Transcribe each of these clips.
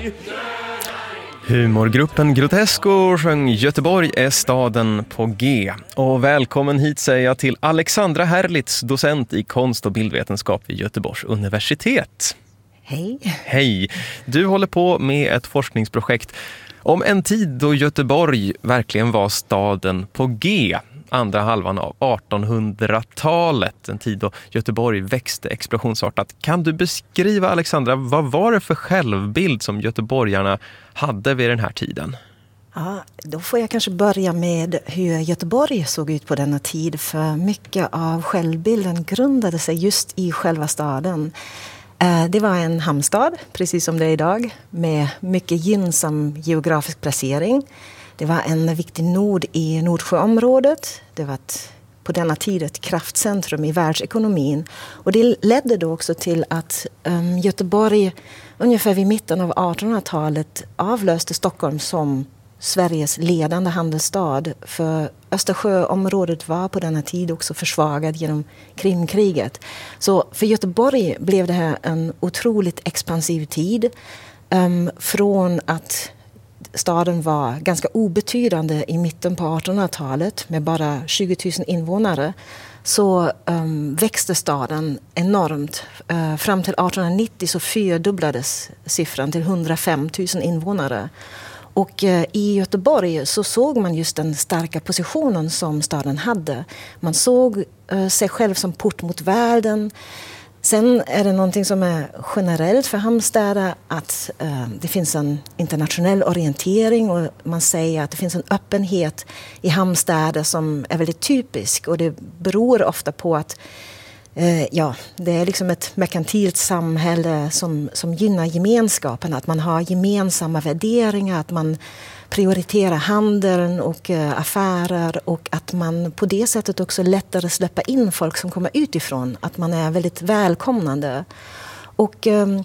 Humorgruppen Grotesco sjöng Göteborg är staden på G. Och välkommen hit säger jag till Alexandra Herlitz, docent i konst- och bildvetenskap vid Göteborgs universitet. Hej. Hej. Du håller på med ett forskningsprojekt om en tid då Göteborg verkligen var staden på G. Andra halvan av 1800-talet, en tid då Göteborg växte explosionsartat. Kan du beskriva, Alexandra, vad var det för självbild som göteborgarna hade vid den här tiden? Ja, då får jag kanske börja med hur Göteborg såg ut på denna tid, för mycket av självbilden grundade sig just i själva staden. Det var en hamnstad, precis som det är idag, med mycket gynnsam geografisk placering. Det var en viktig nod i Nordsjöområdet. Det var på denna tid ett kraftcentrum i världsekonomin. Och det ledde då också till att Göteborg ungefär vid mitten av 1800-talet avlöste Stockholm som Sveriges ledande handelsstad. För Östersjöområdet var på denna tid också försvagad genom Krimkriget. Så för Göteborg blev det här en otroligt expansiv tid. Från att staden var ganska obetydande i mitten på 1800-talet med bara 20 000 invånare, så växte staden enormt. Fram till 1890 så fyrdubblades siffran till 105 000 invånare. Och i Göteborg så såg man just den starka positionen som staden hade. Man såg sig själv som port mot världen. Sen är det någonting som är generellt för hamnstäder, att det finns en internationell orientering, och man säger att det finns en öppenhet i hamnstäder som är väldigt typisk, och det beror ofta på att det är liksom ett merkantilt samhälle som gynnar gemenskapen, att man har gemensamma värderingar, att man prioriterar handeln och affärer, och att man på det sättet också lättare släpper in folk som kommer utifrån, att man är väldigt välkomnande. Och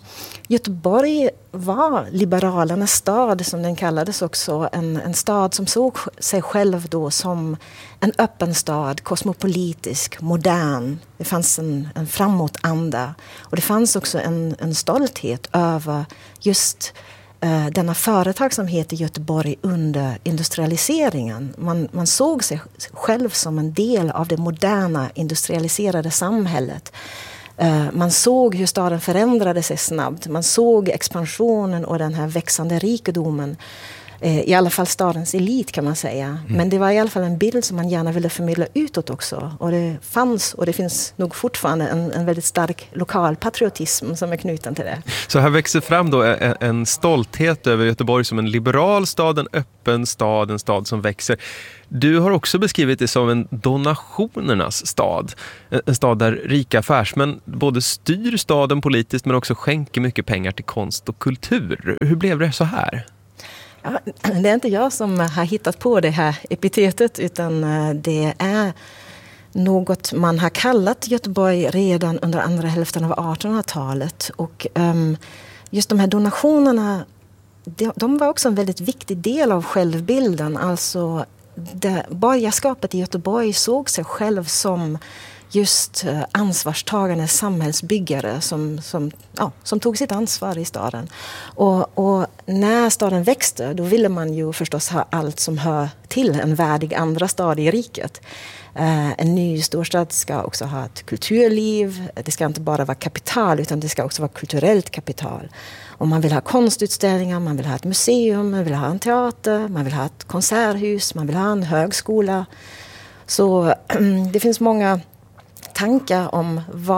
Göteborg var liberalernas stad, som den kallades också, en stad som såg sig själv då som en öppen stad, kosmopolitisk, modern. Det fanns en framåtanda, och det fanns också en stolthet över just denna företagsamhet i Göteborg under industrialiseringen. Man såg sig själv som en del av det moderna industrialiserade samhället. Man såg hur staden förändrade sig snabbt. Man såg expansionen och den här växande rikedomen. I alla fall stadens elit, kan man säga. Men det var i alla fall en bild som man gärna ville förmedla utåt också. Och det fanns, och det finns nog fortfarande, en väldigt stark lokal patriotism som är knuten till det. Så här växer fram då en stolthet över Göteborg som en liberal stad, en öppen stad, en stad som växer. Du har också beskrivit det som en donationernas stad. En stad där rika affärsmän både styr staden politiskt men också skänker mycket pengar till konst och kultur. Hur blev det så här? Ja, det är inte jag som har hittat på det här epitetet, utan det är något man har kallat Göteborg redan under andra hälften av 1800-talet. Och just de här donationerna, de var också en väldigt viktig del av självbilden. Alltså borgarskapet i Göteborg såg sig själv som just ansvarstagande samhällsbyggare som tog sitt ansvar i staden. Och när staden växte, då ville man ju förstås ha allt som hör till en värdig andra stad i riket. En ny storstad ska också ha ett kulturliv. Det ska inte bara vara kapital, utan det ska också vara kulturellt kapital. Och man vill ha konstutställningar, man vill ha ett museum, man vill ha en teater, man vill ha ett konserthus, man vill ha en högskola. Så det finns många tankar om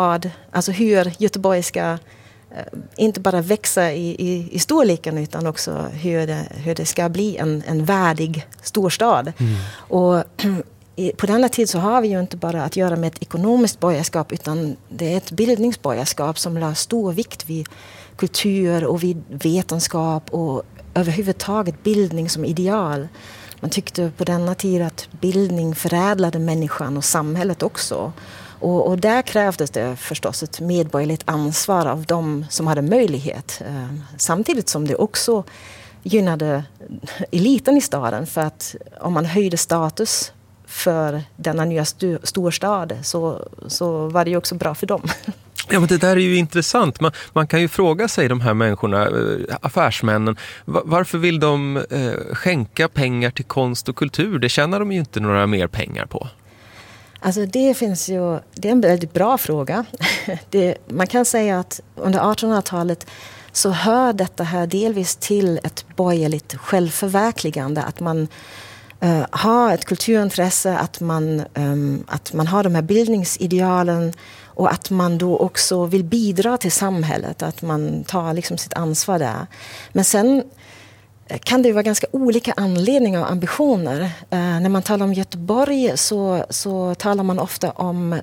hur Göteborg ska inte bara växa i storleken, utan också hur det ska bli en värdig storstad. Och på denna tid så har vi ju inte bara att göra med ett ekonomiskt borgarskap, utan det är ett bildningsborgarskap som la stor vikt vid kultur och vid vetenskap och överhuvudtaget bildning som ideal. Man tyckte på denna tid att bildning förädlade människan och samhället också. Och där krävdes det förstås ett medborgerligt ansvar av de som hade möjlighet. Samtidigt som det också gynnade eliten i staden, för att om man höjde status för denna nya storstad så var det ju också bra för dem. Ja, men det där är ju intressant. Man kan ju fråga sig, de här människorna, affärsmännen, varför vill de skänka pengar till konst och kultur? Det tjänar de ju inte några mer pengar på. Alltså det är en väldigt bra fråga. Man kan säga att under 1800-talet så hör detta här delvis till ett borgerligt självförverkligande. Att man har ett kulturintresse, att man har de här bildningsidealen och att man då också vill bidra till samhället. Att man tar liksom sitt ansvar där. Men sen kan det ju vara ganska olika anledningar och ambitioner. När man talar om Göteborg så talar man ofta om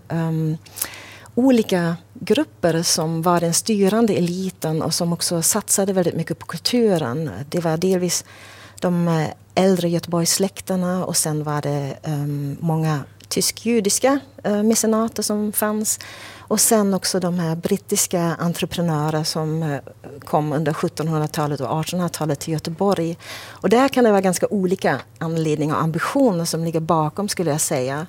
olika grupper som var den styrande eliten och som också satsade väldigt mycket på kulturen. Det var delvis de äldre Göteborgssläkterna och sen var det många tysk-judiska mecenater som fanns. Och sen också de här brittiska entreprenörer som kom under 1700-talet och 1800-talet till Göteborg. Och där kan det vara ganska olika anledningar och ambitioner som ligger bakom, skulle jag säga.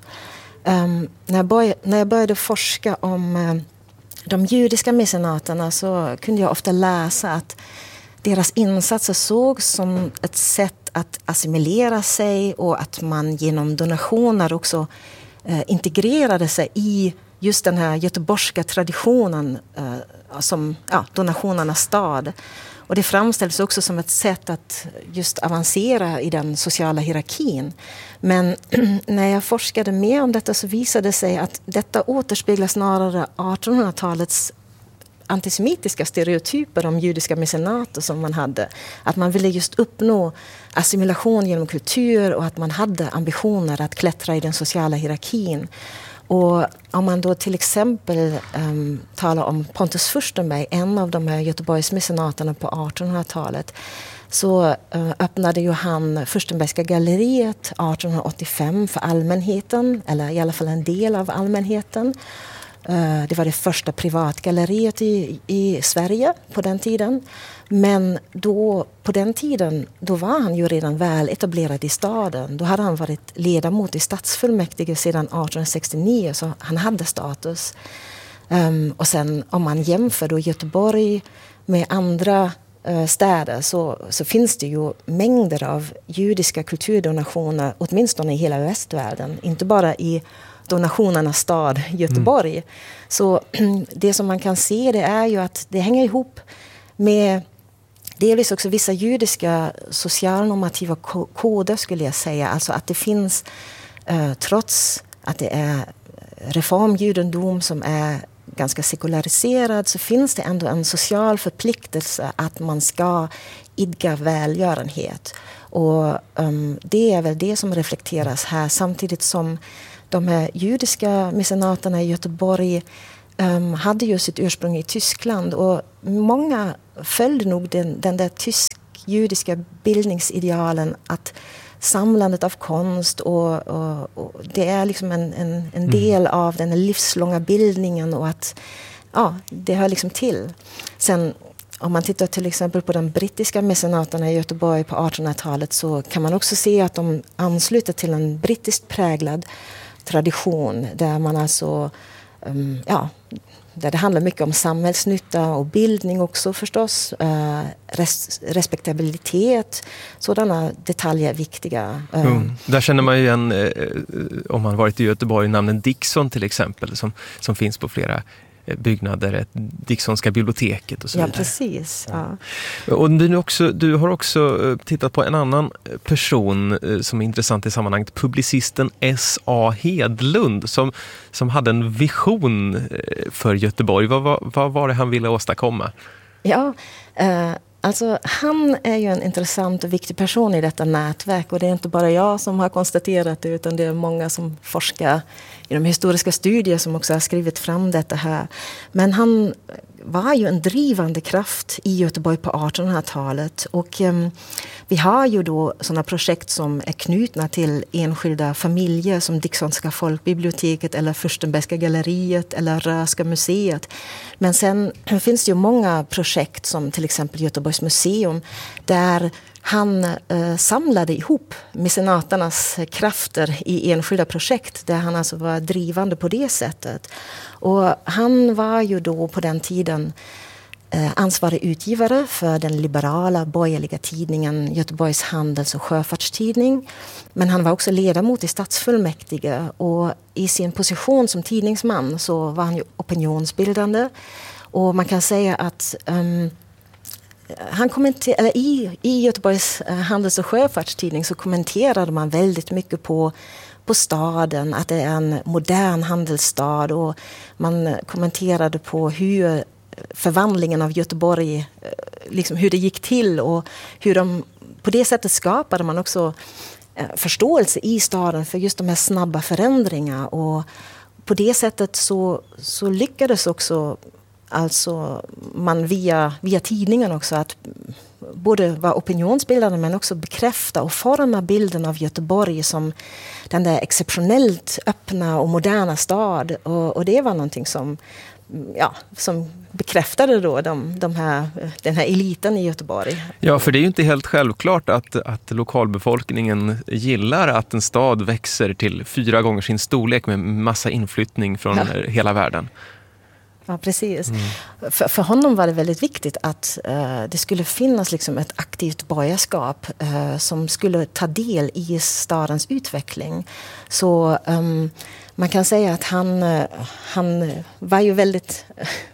När jag började forska om de judiska mecenaterna så kunde jag ofta läsa att deras insatser sågs som ett sätt att assimilera sig och att man genom donationer också integrerade sig i just den här göteborgska traditionen som donationernas stad. Och det framställs också som ett sätt att just avancera i den sociala hierarkin. Men när jag forskade mer om detta så visade det sig att detta återspeglar snarare 1800-talets antisemitiska stereotyper om judiska mecenater som man hade. Att man ville just uppnå assimilation genom kultur och att man hade ambitioner att klättra i den sociala hierarkin. Och om man då till exempel talar om Pontus Furstenberg, en av de här Göteborgs mecenaterna på 1800-talet, så öppnade ju han Furstenbergska galleriet 1885 för allmänheten, eller i alla fall en del av allmänheten. Det var det första privatgalleriet i Sverige på den tiden. Men på den tiden var han ju redan väl etablerad i staden. Då hade han varit ledamot i stadsfullmäktige sedan 1869, så han hade status. Och sen om man jämför då Göteborg med andra städer så finns det ju mängder av judiska kulturdonationer, åtminstone i hela västvärlden. Inte bara i donationernas stad Göteborg. Så det som man kan se, det är ju att det hänger ihop med delvis också vissa judiska socialnormativa koder, skulle jag säga. Alltså att det finns, trots att det är reformjudendom som är ganska sekulariserad, så finns det ändå en social förpliktelse att man ska idka välgörenhet. Och det är väl det som reflekteras här, samtidigt som de här judiska mecenaterna i Göteborg hade ju sitt ursprung i Tyskland, och många följde nog den där tysk-judiska bildningsidealen att samlandet av konst och det är liksom en del av den livslånga bildningen, och att det hör liksom till. Sen om man tittar till exempel på de brittiska mecenaterna i Göteborg på 1800-talet, så kan man också se att de ansluter till en brittiskt präglad tradition där man alltså där det handlar mycket om samhällsnytta och bildning också förstås, respektabilitet, sådana detaljer är viktiga. Där känner man ju igen, om man varit i Göteborg, namnen Dickson till exempel, som finns på flera byggnader, Dicksonska biblioteket och så vidare. Ja, precis. Ja. Och du har också tittat på en annan person som är intressant i sammanhanget, publicisten S.A. Hedlund, som hade en vision för Göteborg. Vad var det han ville åstadkomma? Ja, alltså han är ju en intressant och viktig person i detta nätverk, och det är inte bara jag som har konstaterat det, utan det är många som forskar i de historiska studier som också har skrivit fram detta här. Men han var ju en drivande kraft i Göteborg på 1800-talet, och vi har ju då sådana projekt som är knutna till enskilda familjer som Dicksonska folkbiblioteket eller Furstenbergska galleriet eller Röhsska museet. Men sen finns det ju många projekt som till exempel Göteborgs museum, där han samlade ihop mecenaternas krafter i enskilda projekt där han alltså var drivande på det sättet. Och han var ju då på den tiden ansvarig utgivare för den liberala borgerliga tidningen Göteborgs handels- och sjöfartstidning. Men han var också ledamot i stadsfullmäktige, och i sin position som tidningsman så var han ju opinionsbildande. Och man kan säga att han i Göteborgs handels- och sjöfartstidning så kommenterade man väldigt mycket på staden, att det är en modern handelsstad, och man kommenterade på hur förvandlingen av Göteborg, liksom hur det gick till, och hur på det sättet skapade man också förståelse i staden för just de här snabba förändringarna, och på det sättet så lyckades också alltså man via tidningen också att både vara opinionsbildande men också bekräfta och forma bilden av Göteborg som den där exceptionellt öppna och moderna stad, och det var någonting som bekräftade då den här eliten i Göteborg. Ja, för det är ju inte helt självklart att lokalbefolkningen gillar att en stad växer till 4 gånger sin storlek med massa inflyttning från hela världen. Ja, precis. För honom var det väldigt viktigt att det skulle finnas liksom ett aktivt borgerskap som skulle ta del i stadens utveckling. Så man kan säga att han var ju väldigt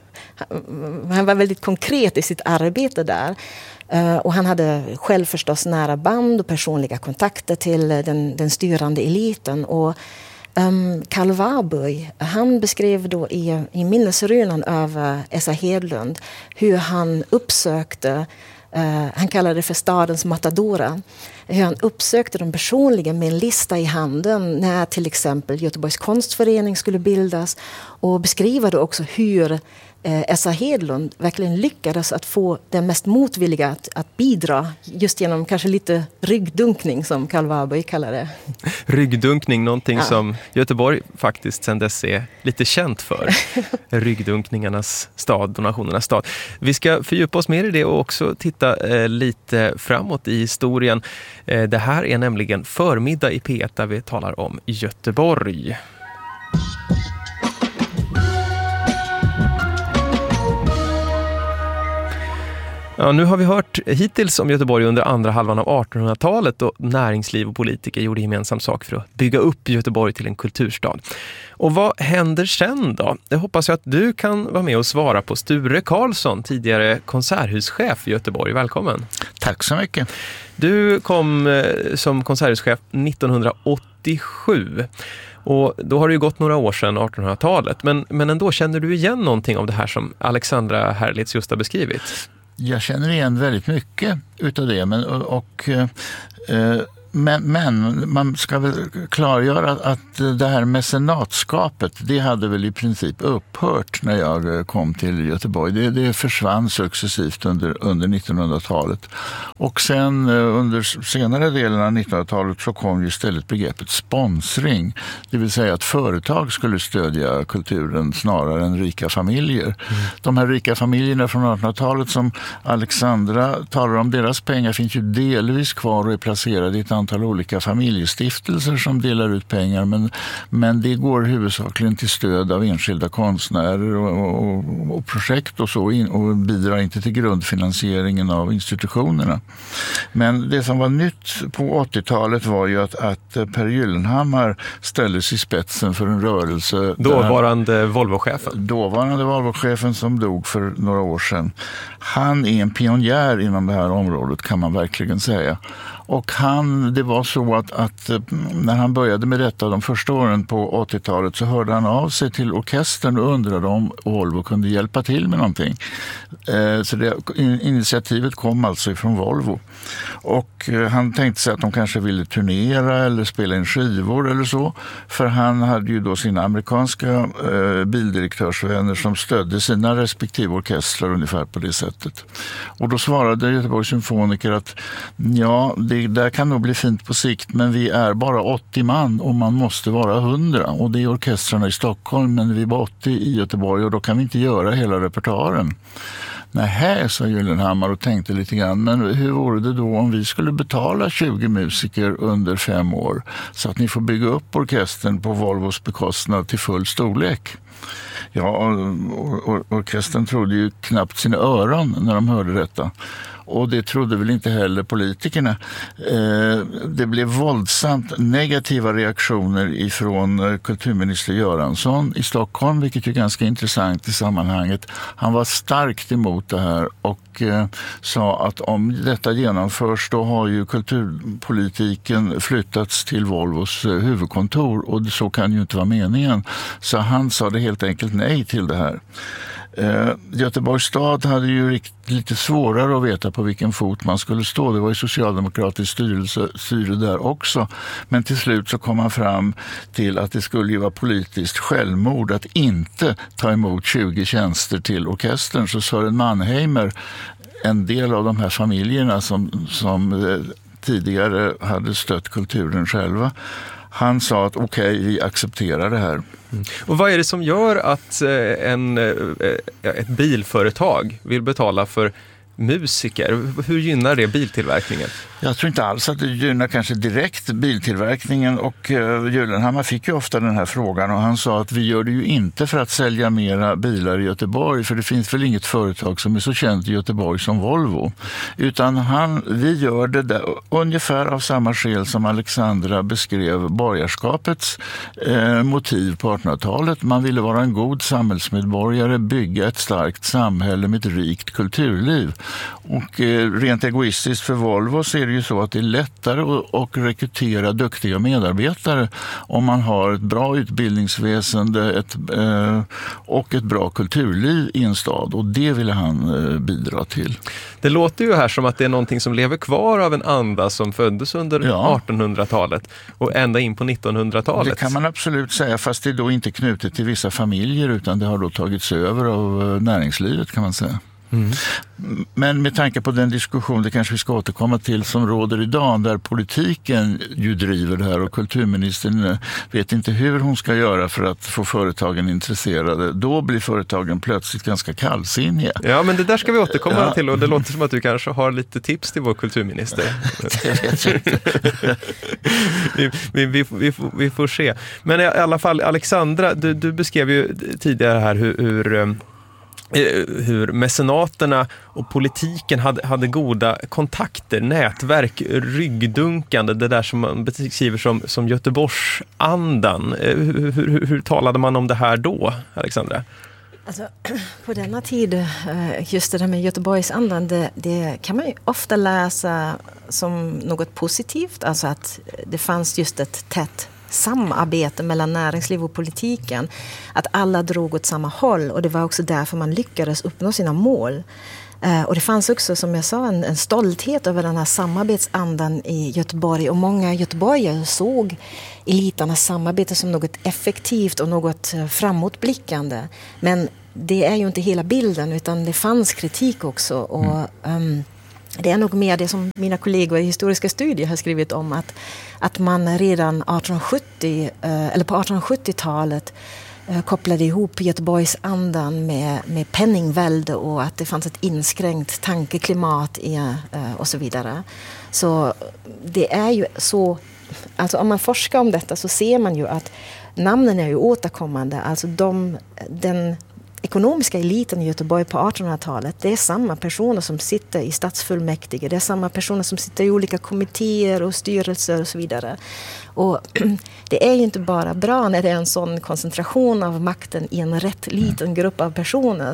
han var väldigt konkret i sitt arbete där. Och han hade själv förstås nära band och personliga kontakter till den styrande eliten. Och Karl Warburg, han beskrev då i minnesrunan över Esa Hedlund hur han uppsökte, han kallade det för stadens matadora, hur han uppsökte dem personligen med en lista i handen när till exempel Göteborgs konstförening skulle bildas, och beskriva då också hur Esa Hedlund verkligen lyckades att få den mest motvilliga att bidra just genom kanske lite ryggdunkning, som Karl Warburg kallar det. Ryggdunkning, någonting som Göteborg faktiskt sedan dess är lite känt för. Ryggdunkningarnas stad, donationernas stad. Vi ska fördjupa oss mer i det och också titta lite framåt i historien. Det här är nämligen Förmiddag i P1 där vi talar om Göteborg. Ja, nu har vi hört hittills om Göteborg under andra halvan av 1800-talet, och näringsliv och politiker gjorde gemensam sak för att bygga upp Göteborg till en kulturstad. Och vad händer sen då? Det hoppas jag att du kan vara med och svara på. Sture Karlsson, tidigare konserthuschef i Göteborg. Välkommen. Tack så mycket. Du kom som konserthuschef 1987. Och då har det ju gått några år sedan 1800-talet. Men ändå, känner du igen någonting av det här som Alexandra Herlitz just har beskrivit? Jag känner igen väldigt mycket utav det, men man ska väl klargöra att det här mecenatskapet, det hade väl i princip upphört när jag kom till Göteborg. Det försvann successivt under 1900-talet. Och sen under senare delen av 1900-talet så kom ju istället begreppet sponsring. Det vill säga att företag skulle stödja kulturen snarare än rika familjer. De här rika familjerna från 1800-talet som Alexandra talar om, deras pengar finns ju delvis kvar och är placerade i ett antal olika familjestiftelser som delar ut pengar, men det går huvudsakligen till stöd av enskilda konstnärer och projekt och så, och bidrar inte till grundfinansieringen av institutionerna. Men det som var nytt på 80-talet var ju att Per Gyllenhammar ställdes i spetsen för en rörelse. Dåvarande Volvo-chefen. Dåvarande Volvo-chefen som dog för några år sedan. Han är en pionjär inom det här området, kan man verkligen säga. Och det var så att när han började med detta de första åren på 80-talet så hörde han av sig till orkestern och undrade om Volvo kunde hjälpa till med någonting. Så initiativet kom alltså ifrån Volvo. Och han tänkte sig att de kanske ville turnera eller spela in skivor eller så. För han hade ju då sina amerikanska bildirektörsvänner som stödde sina respektive orkestrar ungefär på det sättet. Och då svarade Göteborgs symfoniker att ja, det där kan nog bli fint på sikt, men vi är bara 80 man och man måste vara 100. Och det är orkestrarna i Stockholm, men vi är bara 80 i Göteborg och då kan vi inte göra hela repertoaren. Nej, sa Gyllenhammar och tänkte lite grann. Men hur vore det då om vi skulle betala 20 musiker under 5 år så att ni får bygga upp orkestern på Volvos bekostnad till full storlek? Ja, och orkestern trodde ju knappt sina öron när de hörde detta. Och det trodde väl inte heller politikerna. Det blev våldsamt negativa reaktioner ifrån kulturminister Göransson i Stockholm, vilket är ganska intressant i sammanhanget. Han var starkt emot det här och sa att om detta genomförs då har ju kulturpolitiken flyttats till Volvos huvudkontor och så kan ju inte vara meningen. Så han sa det helt enkelt nej till det här. Göteborgs stad hade ju lite svårare att veta på vilken fot man skulle stå. Det var ju socialdemokratiskt styre där också. Men till slut så kom man fram till att det skulle ju vara politiskt självmord att inte ta emot 20 tjänster till orkestern. Så Sören Mannheimer, en del av de här familjerna som tidigare hade stött kulturen själva, han sa att okej, vi accepterar det här. Och vad är det som gör att ett bilföretag vill betala för musiker? Hur gynnar det biltillverkningen? Jag tror inte alls att det gynnar kanske direkt biltillverkningen och Gyllenhammar fick ju ofta den här frågan och han sa att vi gör det ju inte för att sälja mera bilar i Göteborg för det finns väl inget företag som är så känt i Göteborg som Volvo utan vi gör det där, ungefär av samma skäl som Alexandra beskrev borgarskapets motiv på 1800-talet. Man ville vara en god samhällsmedborgare, bygga ett starkt samhälle med ett rikt kulturliv och rent egoistiskt för Volvo så är det ju så att det är lättare att rekrytera duktiga medarbetare om man har ett bra utbildningsväsende och ett bra kulturliv i en stad och det ville han bidra till. Det låter ju här som att det är någonting som lever kvar av en anda som föddes under 1800-talet och ända in på 1900-talet. Det kan man absolut säga fast det är då inte knutet till vissa familjer utan det har då tagits över av näringslivet kan man säga. Mm. Men med tanke på den diskussion, det kanske vi ska återkomma till, som råder idag där politiken ju driver det här och kulturministern vet inte hur hon ska göra för att få företagen intresserade. Då blir företagen plötsligt ganska kallsinniga. Ja, men det där ska vi återkomma till och det låter som att du kanske har lite tips till vår kulturminister. Det vet jag inte. Vi får se. Men i alla fall, Alexandra, du beskrev ju tidigare här hur mecenaterna och politiken hade goda kontakter, nätverk, ryggdunkande, det där som man beskriver som Göteborgsandan. Hur talade man om det här då, Alexandra? Alltså, på denna tid, just det där med Göteborgsandan, det kan man ju ofta läsa som något positivt, alltså att det fanns just ett tätt samarbete mellan näringsliv och politiken, att alla drog åt samma håll och det var också därför man lyckades uppnå sina mål. Och det fanns också, som jag sa, en stolthet över den här samarbetsandan i Göteborg och många göteborgare såg eliternas samarbete som något effektivt och något framåtblickande. Men det är ju inte hela bilden utan det fanns kritik också och det är nog mer det som mina kollegor i historiska studier har skrivit om att man redan 1870 eller på 1870-talet kopplade ihop Göteborgsandan med penningvälde och att det fanns ett inskränkt tankeklimat och så vidare. Så det är ju så, alltså om man forskar om detta så ser man ju att namnen är ju återkommande, alltså den ekonomiska eliten i Göteborg på 1800-talet, det är samma personer som sitter i stadsfullmäktige, det är samma personer som sitter i olika kommittéer och styrelser och så vidare. Och det är ju inte bara bra när det är en sån koncentration av makten i en rätt liten grupp av personer.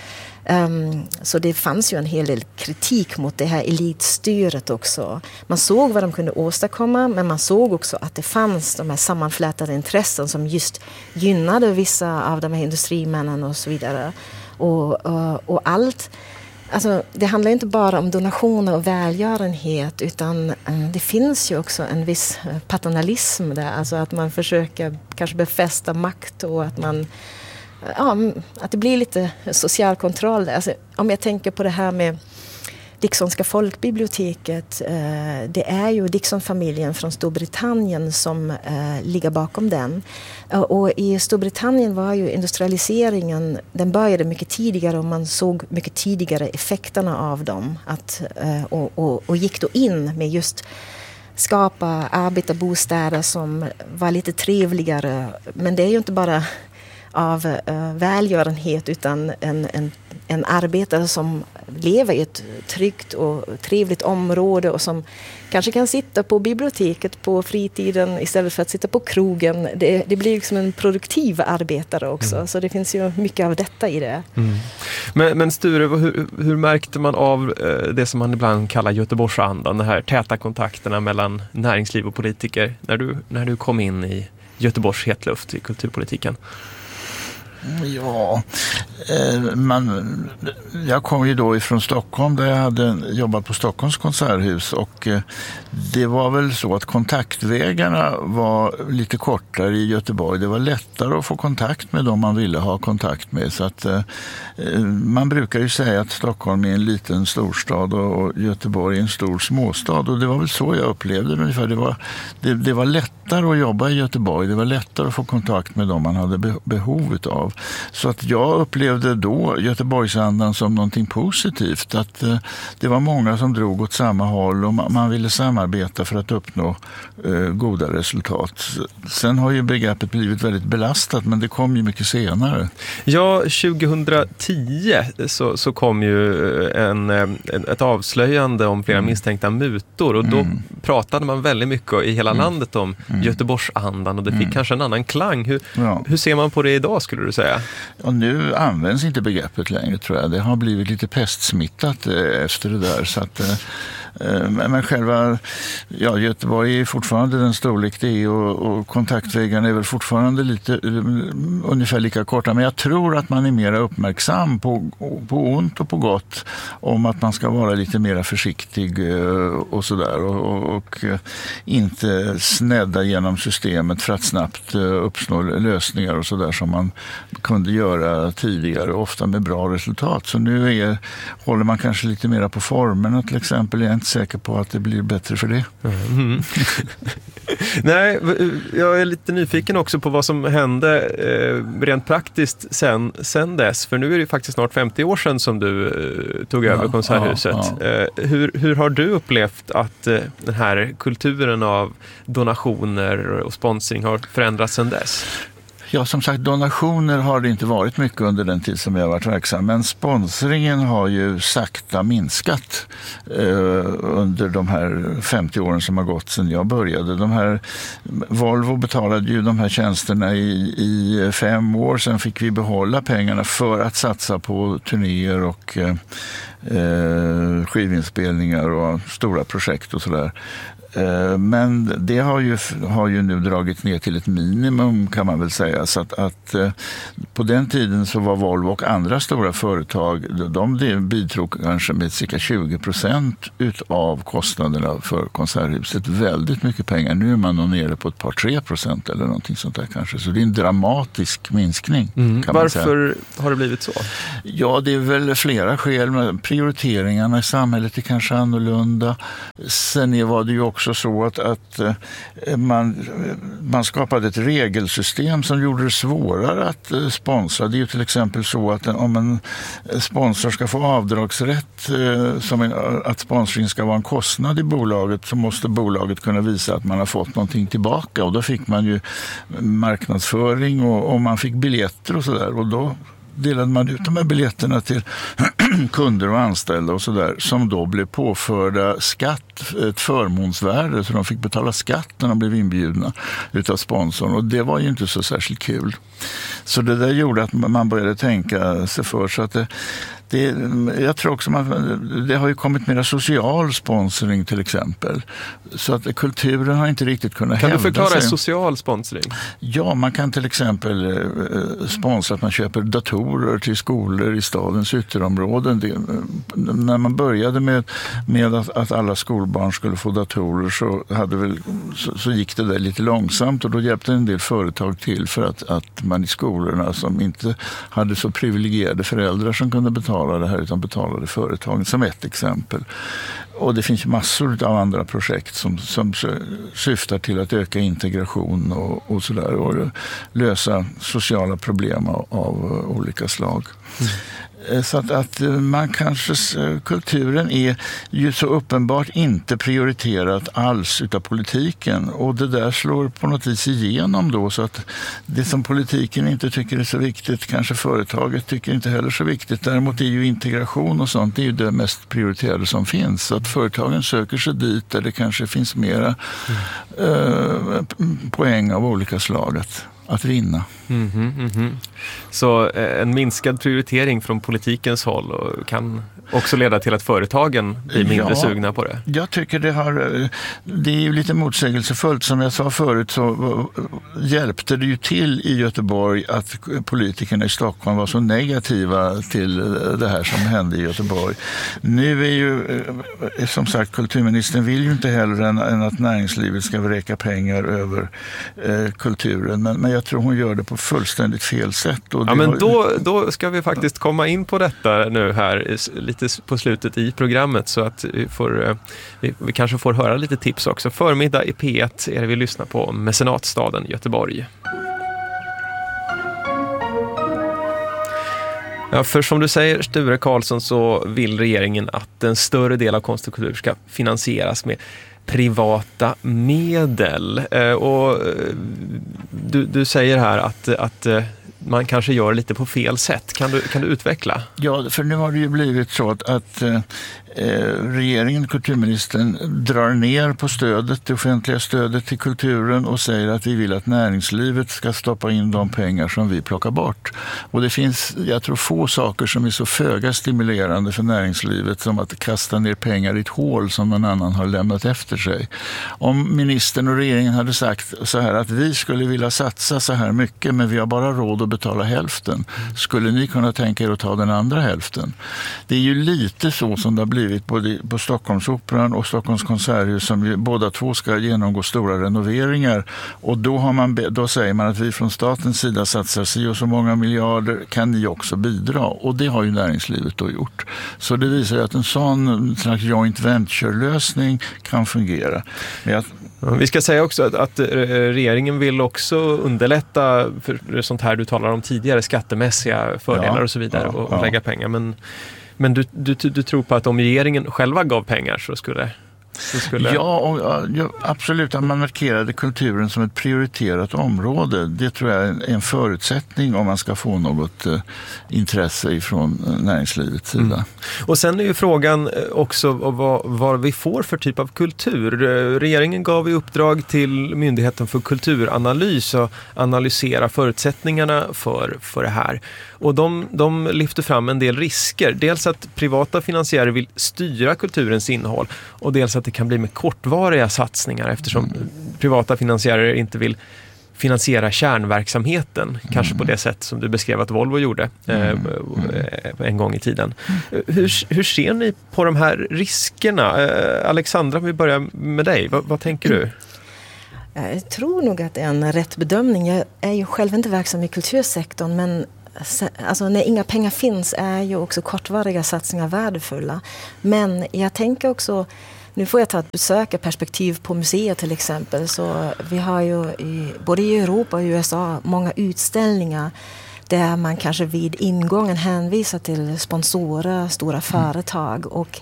Så det fanns ju en hel del kritik mot det här elitstyret också. Man såg vad de kunde åstadkomma, men man såg också att det fanns de här sammanflätade intressen som just gynnade vissa av de här industrimännen och så vidare. Och allt, alltså det handlar inte bara om donationer och välgörenhet utan det finns ju också en viss paternalism där, alltså att man försöker kanske befästa makt och att man att det blir lite social kontroll. Alltså, om jag tänker på det här med Dicksonska folkbiblioteket, det är ju Dickson-familjen från Storbritannien som ligger bakom den. Och i Storbritannien var ju industrialiseringen, den började mycket tidigare och man såg mycket tidigare effekterna av dem. Och gick då in med just skapa arbetarbostäder som var lite trevligare. Men det är ju inte bara av välgörenhet utan en arbetare som lever i ett tryggt och trevligt område och som kanske kan sitta på biblioteket på fritiden istället för att sitta på krogen. Det blir liksom en produktiv arbetare också. Så det finns ju mycket av detta i det. Men Sture, hur märkte man av det som man ibland kallar Göteborgsandan, de här täta kontakterna mellan näringsliv och politiker när du kom in i Göteborgs hetluft i kulturpolitiken? Ja, jag kom ju då ifrån Stockholm där jag hade jobbat på Stockholms konserthus och det var väl så att kontaktvägarna var lite kortare i Göteborg. Det var lättare att få kontakt med dem man ville ha kontakt med. Så att man brukar ju säga att Stockholm är en liten storstad och Göteborg är en stor småstad och det var väl så jag upplevde det ungefär. Det var lättare att jobba i Göteborg. Det var lättare att få kontakt med dem man hade behov av. Så att jag upplevde då Göteborgsandan som någonting positivt. Att det var många som drog åt samma håll och man ville samarbeta för att uppnå goda resultat. Sen har ju begreppet blivit väldigt belastat men det kom ju mycket senare. Ja, 2010 så kom ju ett avslöjande om flera misstänkta mutor och då pratade man väldigt mycket i hela landet om Göteborgsandan och det fick kanske en annan klang. Hur ser man på det idag skulle du säga? Och nu används inte begreppet längre tror jag. Det har blivit lite pestsmittat efter det där så att men själva Göteborg är fortfarande den storlek det är och kontaktvägarna är väl fortfarande lite ungefär lika korta men jag tror att man är mer uppmärksam på ont och på gott om att man ska vara lite mer försiktig och sådär och inte snedda genom systemet för att snabbt uppnå lösningar och sådär som man kunde göra tidigare ofta med bra resultat. Så nu håller man kanske lite mer på formerna till exempel. Jag är inte säker på att det blir bättre för det. Nej, jag är lite nyfiken också på vad som hände rent praktiskt sen dess. För nu är det faktiskt snart 50 år sedan som du tog över konserthuset. Hur har du upplevt att den här kulturen av donationer och sponsring har förändrats sedan dess? Ja, som sagt, donationer har det inte varit mycket under den tid som jag har varit verksam. Men sponsringen har ju sakta minskat under de här 50 åren som har gått sedan jag började. Volvo betalade ju de här tjänsterna i 5 år. Sen fick vi behålla pengarna för att satsa på turnéer och skivinspelningar och stora projekt och sådär. Men det har ju nu dragit ner till ett minimum kan man väl säga. Så att på den tiden så var Volvo och andra stora företag, de bidrog kanske med cirka 20% utav kostnaderna för konserthuset. Väldigt mycket pengar. Nu är man nog nere på ett par 3% eller någonting sånt där kanske. Så det är en dramatisk minskning kan man säga. Varför har det blivit så? Ja, det är väl flera skäl. Prioriteringarna i samhället är kanske annorlunda. Sen var det ju också så att man skapade ett regelsystem som gjorde det svårare att sponsra. Det är ju till exempel så att om en sponsor ska få avdragsrätt att sponsring ska vara en kostnad i bolaget så måste bolaget kunna visa att man har fått någonting tillbaka och då fick man ju marknadsföring och man fick biljetter och sådär och då delade man ut de här biljetterna till kunder och anställda och sådär som då blev påförda skatt, ett förmånsvärde så de fick betala skatt när de blev inbjudna utav sponsorn och det var ju inte så särskilt kul. Så det där gjorde att man började tänka sig för så att jag tror också det har ju kommit mera social sponsring till exempel. Så att kulturen har inte riktigt kunnat hävda sig. Kan du förklara social sponsring? Ja, man kan till exempel sponsra att man köper datorer till skolor i stadens ytterområden. När man började med att alla skolbarn skulle få datorer så gick det där lite långsamt och då hjälpte en del företag till för att man i skolorna som inte hade så privilegierade föräldrar som kunde betala betala det här utan betalade företagen, som ett exempel. Och det finns massor av andra projekt som syftar till att öka integration och sådär, och lösa sociala problem av olika slag. Så att man kanske, kulturen är ju så uppenbart inte prioriterat alls utav politiken, och det där slår på något vis igenom då, så att det som politiken inte tycker är så viktigt kanske företaget tycker inte heller så viktigt. Däremot är ju integration och sånt, det är ju det mest prioriterade som finns, så att företagen söker sig dit där det kanske finns mera poäng av olika slag att vinna. Så en minskad prioritering från politikens håll kan också leda till att företagen blir mindre sugna på det? Jag tycker det är ju lite motsägelsefullt. Som jag sa förut så hjälpte det ju till i Göteborg att politikerna i Stockholm var så negativa till det här som hände i Göteborg. Nu är ju, som sagt, kulturministern vill ju inte heller än att näringslivet ska vräka pengar över kulturen. Men jag tror hon gör det på fullständigt fel sätt. Och men då ska vi faktiskt komma in på detta nu här lite på slutet i programmet, så att vi kanske får höra lite tips också. Förmiddag i P1 är det vi lyssnar på Mecenatstaden Göteborg. Ja, för som du säger, Sture Karlsson, så vill regeringen att en större del av konst och kultur ska finansieras med privata medel. Och du säger här att man kanske gör lite på fel sätt. Kan du utveckla? Ja, för nu har det ju blivit så att regeringen, kulturministern, drar ner på det offentliga stödet till kulturen och säger att vi vill att näringslivet ska stoppa in de pengar som vi plockar bort. Och det finns, jag tror, få saker som är så föga stimulerande för näringslivet som att kasta ner pengar i ett hål som någon annan har lämnat efter sig. Om ministern och regeringen hade sagt så här att vi skulle vilja satsa så här mycket, men vi har bara råd att betala hälften. Skulle ni kunna tänka er att ta den andra hälften? Det är ju lite så som det har blivit både på Stockholmsoperan och Stockholms konserthus, som ju båda två ska genomgå stora renoveringar, och då säger man att vi från statens sida satsar sig och så många miljarder, kan ni också bidra, och det har ju näringslivet då gjort. Så det visar ju att en sån slags joint venture-lösning kan fungera. Vi ska säga också att regeringen vill också underlätta för sånt här du talar om tidigare, skattemässiga fördelar och så vidare, och lägga pengar. Men du tror på att om regeringen själva gav pengar så skulle... Ja, absolut. Att man markerade kulturen som ett prioriterat område, det tror jag är en förutsättning om man ska få något intresse från näringslivets sida. Och sen är ju frågan också vad vi får för typ av kultur. Regeringen gav i uppdrag till Myndigheten för kulturanalys att analysera förutsättningarna för det här. Och de lyfter fram en del risker. Dels att privata finansiärer vill styra kulturens innehåll, och dels att det kan bli med kortvariga satsningar, eftersom privata finansiärer inte vill finansiera kärnverksamheten, kanske på det sätt som du beskrev att Volvo gjorde en gång i tiden. Hur ser ni på de här riskerna? Alexandra, vi börjar med dig. Vad tänker du? Jag tror nog att det är en rätt bedömning. Jag är ju själv inte verksam i kultursektorn, men alltså, när inga pengar finns är ju också kortvariga satsningar värdefulla. Men jag tänker också, nu får jag ta ett besökarperspektiv på museer till exempel, så vi har ju både i Europa och i USA många utställningar där man kanske vid ingången hänvisar till sponsorer, stora företag, och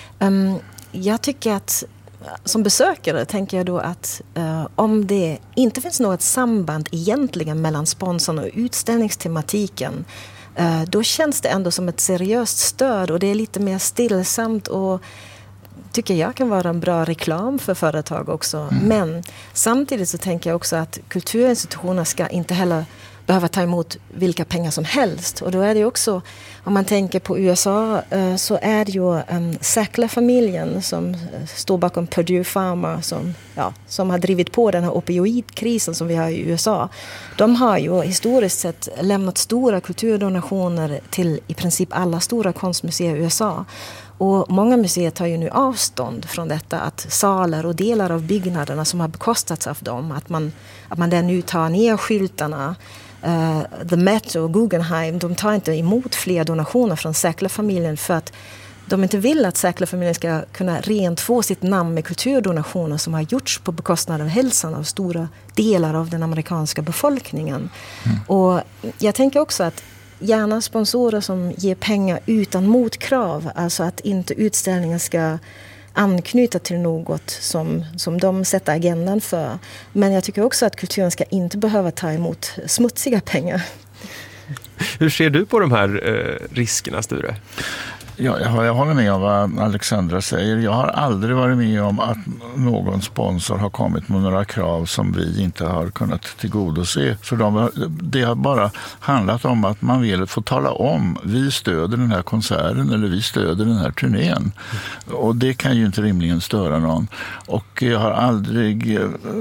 jag tycker att som besökare tänker jag då att om det inte finns något samband egentligen mellan sponsorn och utställningstematiken, då känns det ändå som ett seriöst stöd, och det är lite mer stillsamt, och tycker jag kan vara en bra reklam för företag också. Men samtidigt så tänker jag också att kulturinstitutioner ska inte heller behöva ta emot vilka pengar som helst. Och då är det också, om man tänker på USA, så är det ju Sackler-familjen som står bakom Purdue Pharma, som har drivit på den här opioidkrisen som vi har i USA. De har ju historiskt sett lämnat stora kulturdonationer till i princip alla stora konstmuseer i USA. Och många museer tar ju nu avstånd från detta, att salar och delar av byggnaderna som har bekostats av dem, att man där nu tar ner skyltarna. The Met och Guggenheim, de tar inte emot fler donationer från Sackler-familjen för att de inte vill att Sackler-familjen ska kunna rent få sitt namn med kulturdonationer som har gjorts på bekostnad av hälsan av stora delar av den amerikanska befolkningen. Och jag tänker också att gärna sponsorer som ger pengar utan motkrav, alltså att inte utställningen ska anknyta till något som de sätter agendan för. Men jag tycker också att kulturen ska inte behöva ta emot smutsiga pengar. Hur ser du på de här riskerna, Sture? Ja, jag håller med om vad Alexandra säger. Jag har aldrig varit med om att någon sponsor har kommit med några krav som vi inte har kunnat tillgodose. För det har bara handlat om att man vill få tala om, vi stöder den här konserten eller vi stöder den här turnén. Och det kan ju inte rimligen störa någon. Och jag har aldrig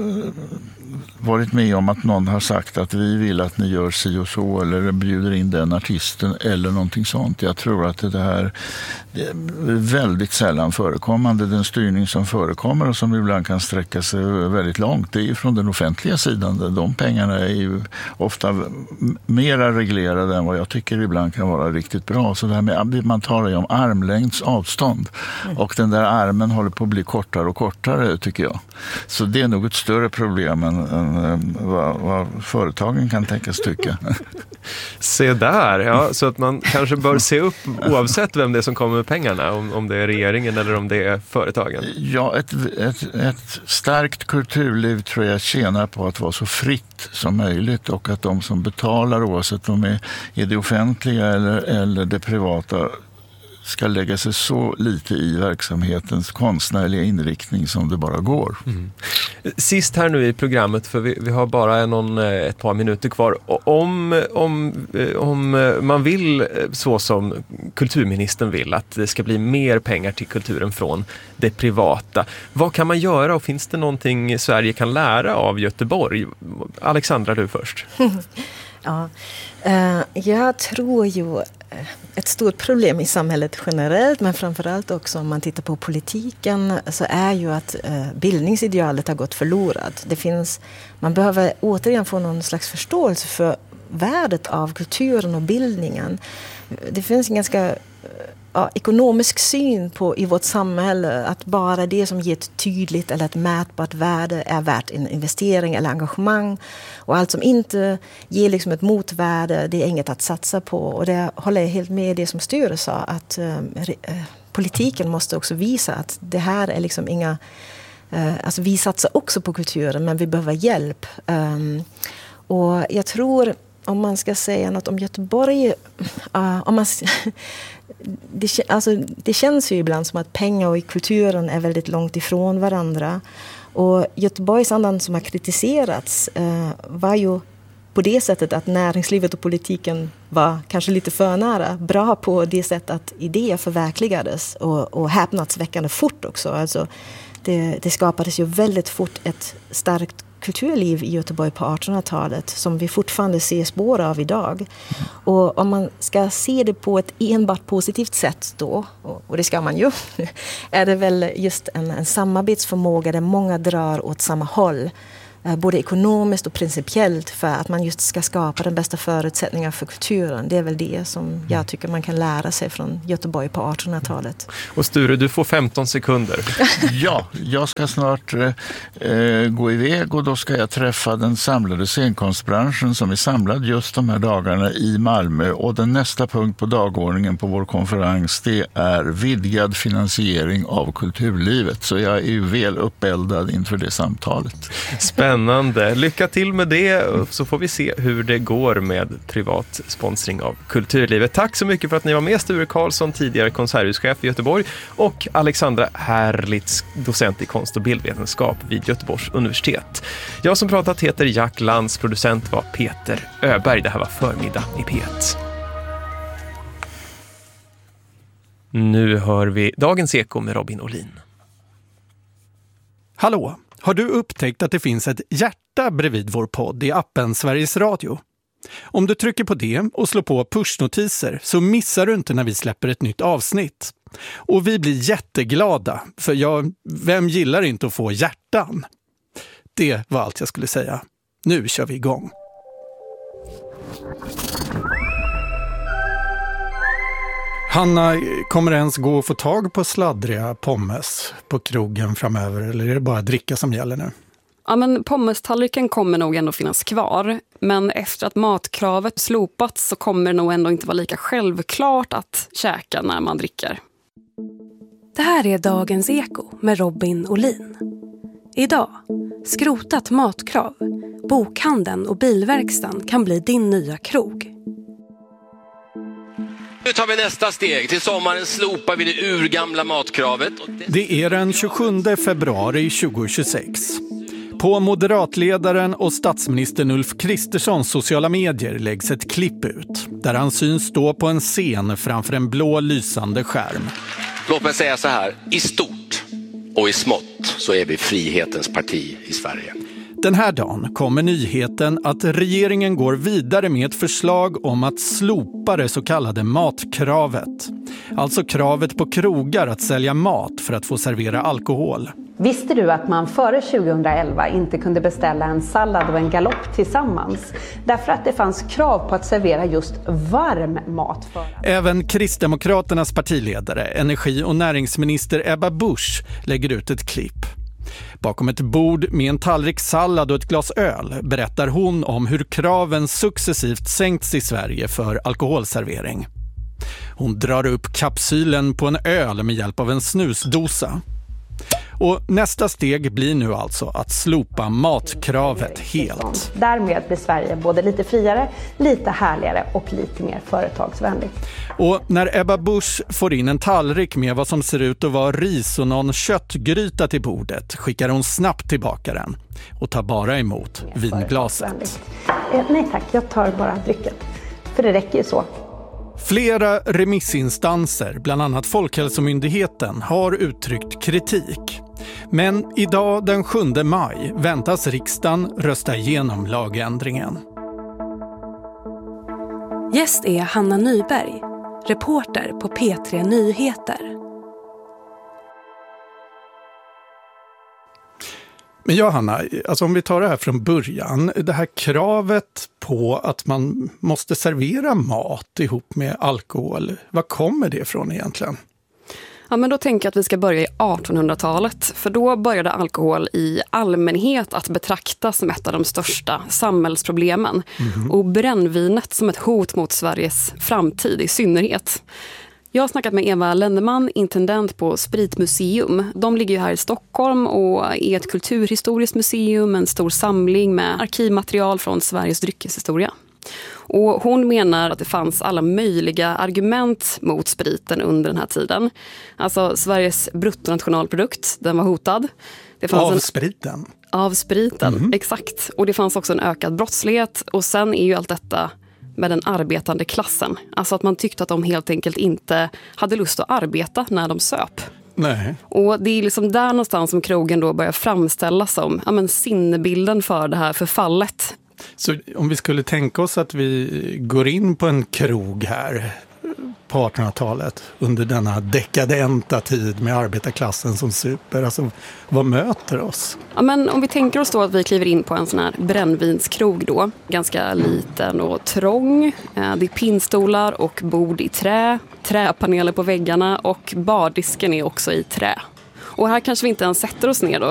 varit med om att någon har sagt att vi vill att ni gör si och så eller bjuder in den artisten eller någonting sånt. Jag tror att det här är väldigt sällan förekommande. Den styrning som förekommer och som ibland kan sträcka sig väldigt långt, det är ju från den offentliga sidan. De pengarna är ju ofta mera reglerade än vad jag tycker ibland kan vara riktigt bra. Så det här med, man talar ju om armlängds avstånd och den där armen håller på att bli kortare och kortare, tycker jag. Så det är nog ett större problem än vad företagen kan tänkas tycka. Se där, ja, så att man kanske bör se upp oavsett vem det är som kommer med pengarna, om det är regeringen eller om det är företagen. Ja, ett starkt kulturliv tror jag tjänar på att vara så fritt som möjligt och att de som betalar, oavsett om det är det offentliga eller det privata, ska lägga sig så lite i verksamhetens konstnärliga inriktning som det bara går. Mm. Sist här nu i programmet, för vi har bara ett par minuter kvar. Om man vill, så som kulturministern vill, att det ska bli mer pengar till kulturen från det privata, vad kan man göra och finns det någonting Sverige kan lära av Göteborg? Alexandra, du först. Ja, jag tror ju ett stort problem i samhället generellt, men framförallt också om man tittar på politiken, så är ju att bildningsidealet har gått förlorat. Man behöver återigen få någon slags förståelse för värdet av kulturen och bildningen. Det finns en ganska ekonomisk syn i vårt samhälle att bara det som ger ett tydligt eller ett mätbart värde är värt en investering eller engagemang, och allt som inte ger liksom ett motvärde, det är inget att satsa på. Och det håller jag helt med det som Sture sa, att politiken måste också visa att det här är liksom inga, alltså vi satsar också på kulturen, men vi behöver hjälp. Och jag tror, om man ska säga något om Göteborg, det känns ju ibland som att pengar och kulturen är väldigt långt ifrån varandra. Och Göteborgsandan som har kritiserats var ju på det sättet att näringslivet och politiken var kanske lite för nära. Bra på det sätt att idéer förverkligades och häpnadsväckande fort också. Alltså, det skapades ju väldigt fort ett starkt kulturliv i Göteborg på 1800-talet som vi fortfarande ser spår av idag. Och om man ska se det på ett enbart positivt sätt då, och det ska man ju, är det väl just en samarbetsförmåga där många drar åt samma håll. Både ekonomiskt och principiellt, för att man just ska skapa den bästa förutsättningar för kulturen. Det är väl det som jag tycker man kan lära sig från Göteborg på 1800-talet. Och Sture, du får 15 sekunder. Ja, jag ska snart gå iväg och då ska jag träffa den samlade scenkonstbranschen som är samlad just de här dagarna i Malmö. Och den nästa punkt på dagordningen på vår konferens, det är vidgad finansiering av kulturlivet. Så jag är ju väl uppeldad inför det samtalet. Spännande. Lycka till med det, så får vi se hur det går med privat sponsring av kulturlivet. Tack så mycket för att ni var med, Sture Karlsson, tidigare konserthuschef i Göteborg, och Alexandra Herlitz, docent i konst- och bildvetenskap vid Göteborgs universitet. Jag som pratat heter Jack Lantz, producent var Peter Öberg. Det här var Förmiddag i P1. Nu hör vi Dagens Eko med Robin Olin. Hallå! Har du upptäckt att det finns ett hjärta bredvid vår podd i appen Sveriges Radio? Om du trycker på det och slår på pushnotiser så missar du inte när vi släpper ett nytt avsnitt. Och vi blir jätteglada, för vem gillar inte att få hjärtan? Det var allt jag skulle säga. Nu kör vi igång. Hanna, kommer det ens gå att få tag på sladdriga pommes på krogen framöver, eller är det bara dricka som gäller nu? Ja, men pommestallriken kommer nog ändå finnas kvar. Men efter att matkravet slopats så kommer det nog ändå inte vara lika självklart att käka när man dricker. Det här är Dagens Eko med Robin Olin. Idag, skrotat matkrav. Bokhandeln och bilverkstan kan bli din nya krog. Nu tar vi nästa steg. Till sommaren slopar vi det urgamla matkravet. Det är den 27 februari 2026. På moderatledaren och statsministern Ulf Kristerssons sociala medier läggs ett klipp ut där han syns stå på en scen framför en blå lysande skärm. Låt mig säga så här, i stort och i smått så är vi frihetens parti i Sverige. Den här dagen kommer nyheten att regeringen går vidare med ett förslag om att slopa det så kallade matkravet. Alltså kravet på krogar att sälja mat för att få servera alkohol. Visste du att man före 2011 inte kunde beställa en sallad och en galopp tillsammans? Därför att det fanns krav på att servera just varm mat. Även Kristdemokraternas partiledare, energi- och näringsminister Ebba Busch lägger ut ett klipp. Bakom ett bord med en tallrik sallad och ett glas öl berättar hon om hur kraven successivt sänkts i Sverige för alkoholservering. Hon drar upp kapsylen på en öl med hjälp av en snusdosa. Och nästa steg blir nu alltså att slopa matkravet helt. Därmed blir Sverige både lite friare, lite härligare och lite mer företagsvänligt. Och när Ebba Busch får in en tallrik med vad som ser ut att vara ris och någon köttgryta till bordet skickar hon snabbt tillbaka den och tar bara emot vinglaset. Nej tack, jag tar bara drycken. För det räcker ju så. Flera remissinstanser, bland annat Folkhälsomyndigheten, har uttryckt kritik. Men idag den 7 maj väntas riksdagen rösta igenom lagändringen. Gäst är Hanna Nyberg, reporter på P3 Nyheter. Men ja, Hanna, alltså om vi tar det här från början, det här kravet på att man måste servera mat ihop med alkohol, var kommer det ifrån egentligen? Ja, men då tänker jag att vi ska börja i 1800-talet, för då började alkohol i allmänhet att betraktas som ett av de största samhällsproblemen och brännvinet som ett hot mot Sveriges framtid i synnerhet. Jag har snackat med Eva Lenneman, intendent på Spritmuseum. De ligger ju här i Stockholm och är ett kulturhistoriskt museum, en stor samling med arkivmaterial från Sveriges dryckeshistoria. Och hon menar att det fanns alla möjliga argument mot spriten under den här tiden. Alltså Sveriges bruttonationalprodukt, den var hotad. Det fanns spriten? Av spriten, exakt. Och det fanns också en ökad brottslighet. Och sen är ju allt detta med den arbetande klassen. Alltså att man tyckte att de helt enkelt inte hade lust att arbeta när de söp. Nej. Och det är liksom där någonstans som krogen då börjar framställas som sinnebilden för det här förfallet. Så om vi skulle tänka oss att vi går in på en krog här på 1800-talet under denna dekadenta tid med arbetarklassen som super, alltså vad möter oss? Ja, men om vi tänker oss då att vi kliver in på en sån här brännvinskrog då, ganska liten och trång. Det är pinnstolar och bord i trä, träpaneler på väggarna och bardisken är också i trä. Och här kanske vi inte ens sätter oss ner då,